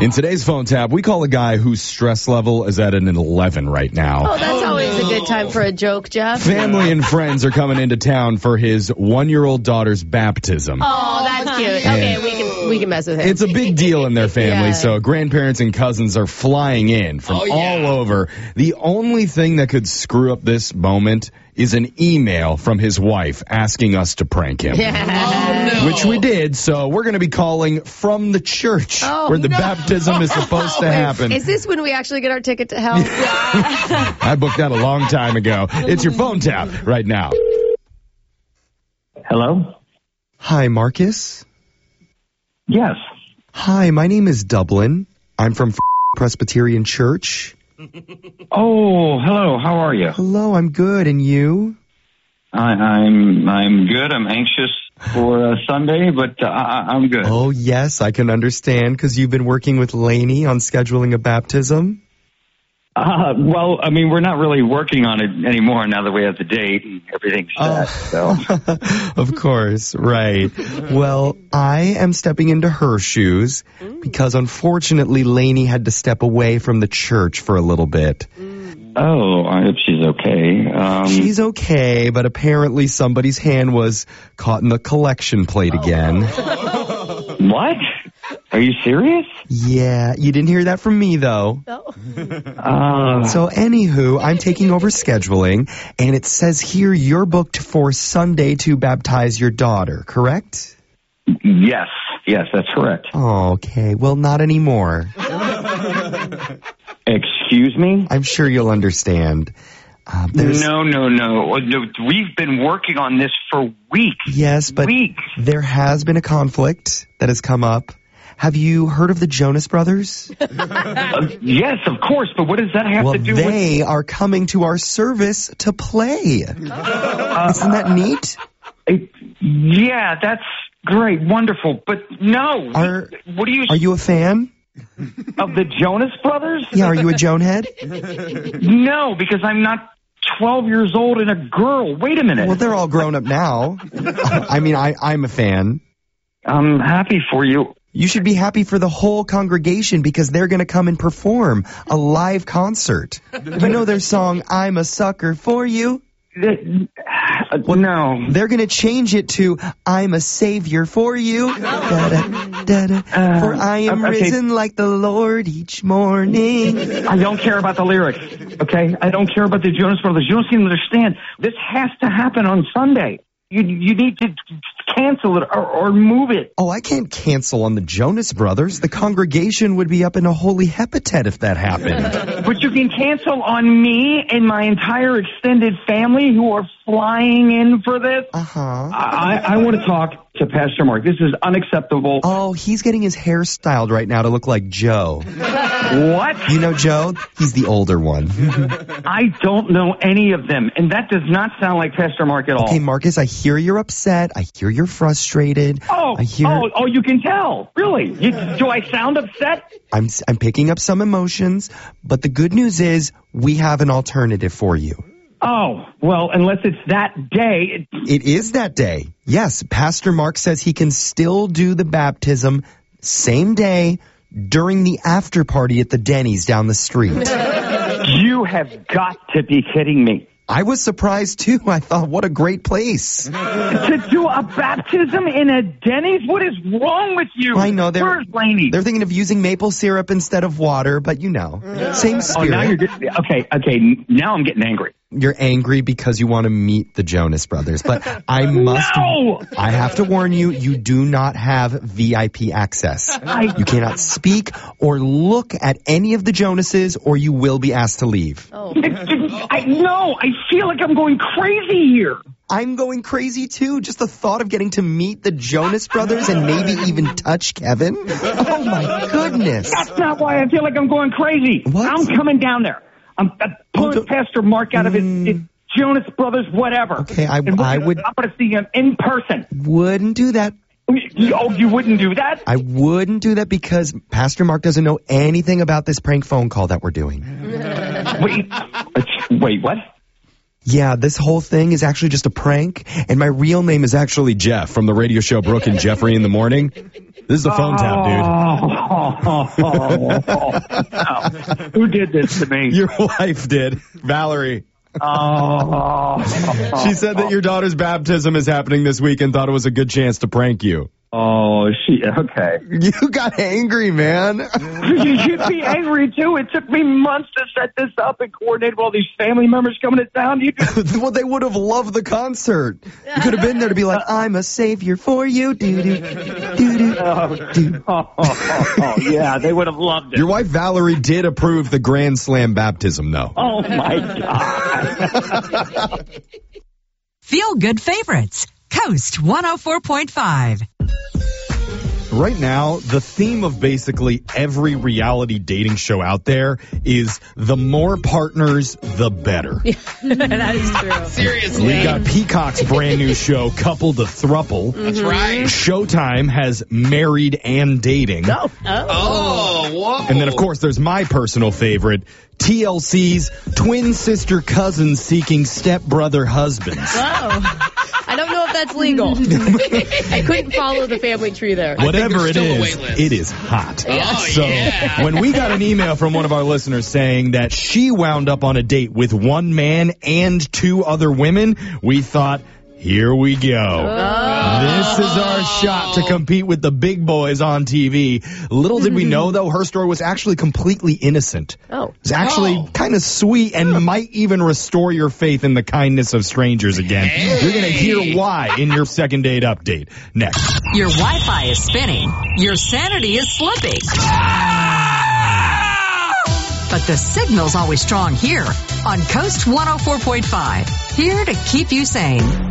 In today's phone tap, we call a guy whose stress level is at an 11 right now. Oh, that's always a good time for a joke, Jeff. Family and friends are coming into town for his 1-year-old daughter's baptism. Oh, that's cute. Okay, we can mess with him. It's a big deal in their family, Yeah. so grandparents and cousins are flying in from all over. The only thing that could screw up this moment is an email from his wife asking us to prank him. Which we did, so we're going to be calling from the church where the baptism is supposed to happen. Is this when we actually get our ticket to hell? I booked that a long time ago. It's your phone tap right now. Hello? Hi, Marcus. Yes. Hi, my name is Dublin. I'm from Presbyterian Church. Oh, hello. How are you? Hello, I'm good. And you? I'm good. I'm anxious for Sunday, but I'm good. Oh, yes, I can understand because you've been working with Lainey on scheduling a baptism. Well, I mean, we're not really working on it anymore now that we have the date and everything's set. So. Of course, right. Well, I am stepping into her shoes because unfortunately Lainey had to step away from the church for a little bit. Oh, I hope she's okay. She's okay, but apparently somebody's hand was caught in the collection plate again. What? Are you serious? Yeah, you didn't hear that from me, though. So, anywho, I'm taking over scheduling, and it says here you're booked for Sunday to baptize your daughter, correct? Yes, that's correct. Oh, okay, well, not anymore. Excuse me? I'm sure you'll understand. No. We've been working on this for weeks. Yes, but there has been a conflict that has come up. Have you heard of the Jonas Brothers? Yes, of course, but what does that have to do with... Well, they are coming to our service to play. Isn't that neat? Yeah, that's great, wonderful, but no. What do you... Are you a fan? Of the Jonas Brothers? Yeah, are you a Jonehead? No, because I'm not 12 years old and a girl. Wait a minute. Well, they're all grown up now. I mean, I'm a fan. I'm happy for you. You should be happy for the whole congregation because they're going to come and perform a live concert. You know their song, I'm a Sucker for You? No. They're going to change it to I'm a savior for you. Da-da, da-da, for I am risen like the Lord each morning. I don't care about the lyrics, okay? I don't care about the Jonas Brothers. You don't seem to understand. This has to happen on Sunday. You need to cancel it or move it. Oh, I can't cancel on the Jonas Brothers. The congregation would be up in a holy hepatet if that happened. But you can cancel on me and my entire extended family who are flying in for this. I want to talk to Pastor Mark. This is unacceptable. Oh, he's getting his hair styled right now to look like Joe. What? You know Joe? He's the older one. I don't know any of them, and that does not sound like Pastor Mark at all. Okay, Marcus, I hear you're upset. I hear you're frustrated. Oh, you can tell. Really? Do I sound upset? I'm picking up some emotions, but the good news is we have an alternative for you. Oh, well, unless it's that day. It is that day. Yes, Pastor Mark says he can still do the baptism same day during the after party at the Denny's down the street. You have got to be kidding me. I was surprised, too. I thought, what a great place. To do a baptism in a Denny's? What is wrong with you? I know. Where's Lainey? They're thinking of using maple syrup instead of water, but you know, same spirit. Oh, now you're okay, now I'm getting angry. You're angry because you want to meet the Jonas Brothers, but I have to warn you, you do not have VIP access. You cannot speak or look at any of the Jonases or you will be asked to leave. Oh. I feel like I'm going crazy here. I'm going crazy too. Just the thought of getting to meet the Jonas Brothers and maybe even touch Kevin. Oh my goodness. That's not why I feel like I'm going crazy. What? I'm coming down there. I'm pulling Pastor Mark out of his Jonas Brothers, whatever. Okay, I would. I'm going to see him in person. Wouldn't do that. Oh, you wouldn't do that? I wouldn't do that because Pastor Mark doesn't know anything about this prank phone call that we're doing. Wait, what? Yeah, this whole thing is actually just a prank, and my real name is actually Jeff from the radio show Brooke and Jeffrey in the Morning. This is a phone tap, dude. Who did this to me? Your wife did, Valerie. She said that your daughter's baptism is happening this week and thought it was a good chance to prank you. Okay. You got angry, man. You should be angry, too. It took me months to set this up and coordinate with all these family members coming to town. Well, they would have loved the concert. You could have been there to be like, I'm a savior for you. Yeah, they would have loved it. Your wife, Valerie, did approve the Grand Slam baptism, though. Oh, my God. Feel Good Favorites. Coast 104.5. Right now, the theme of basically every reality dating show out there is the more partners, the better. That is true. Seriously. We got Peacock's brand new show, Couple to Thruple. That's right. Showtime has Married and Dating. Oh, whoa. And then, of course, there's my personal favorite, TLC's Twin Sister Cousins Seeking Stepbrother Husbands. Whoa. I don't know if that's legal. I couldn't follow the family tree there. Whatever it still a is, wait list. it is hot. Oh, So yeah. when we got an email from one of our listeners saying that she wound up on a date with one man and 2 other women, we thought, here we go. This is our shot to compete with the big boys on TV. Little did we know, though, her story was actually completely innocent. Oh. It was actually kind of sweet and might even restore your faith in the kindness of strangers again. You're going to hear why in your second date update next. Your Wi-Fi is spinning. Your sanity is slipping. But the signal's always strong here on Coast 104.5. Here to keep you sane.